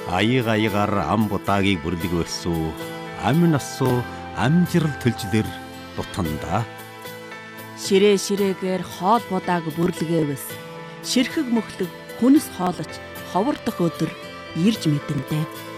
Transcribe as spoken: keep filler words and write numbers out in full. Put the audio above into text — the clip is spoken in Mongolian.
аяга аягаар ам будаагийг бүрлэгвэсүү амнасуу амжирал төлжлэр дутанда. Ширээ ширээгээр хоол будааг бүрлгээвэс. Ширхэг мөхлөг хүнс хоолож ховордох өдөр ирж мэдэндээ.